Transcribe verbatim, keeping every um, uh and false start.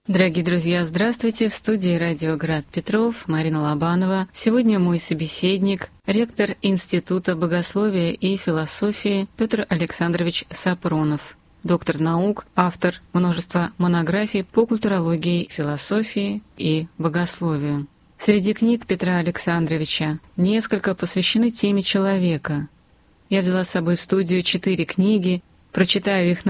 Дорогие друзья, здравствуйте! В студии «Радио Град Петров» Марина Лобанова. Сегодня мой собеседник, ректор Института богословия и философии Петр Александрович Сапронов, доктор наук, автор множества монографий по культурологии, философии и богословию. Среди книг Петра Александровича несколько посвящены теме человека. Я взяла с собой в студию четыре книги, прочитаю их